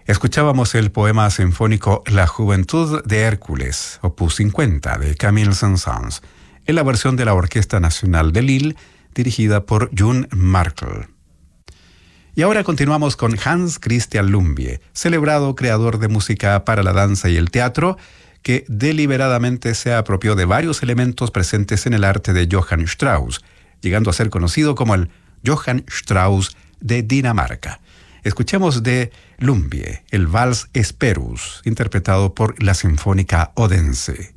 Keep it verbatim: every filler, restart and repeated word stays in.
Escuchábamos el poema sinfónico La Juventud de Hércules, opus cincuenta, de Camille Saint-Saëns, en la versión de la Orquesta Nacional de Lille, dirigida por June Markel. Y ahora continuamos con Hans Christian Lumbye, celebrado creador de música para la danza y el teatro, que deliberadamente se apropió de varios elementos presentes en el arte de Johann Strauss, llegando a ser conocido como el Johann Strauss de Dinamarca. Escuchemos de Lumbye el Vals Esperus, interpretado por la Sinfónica Odense.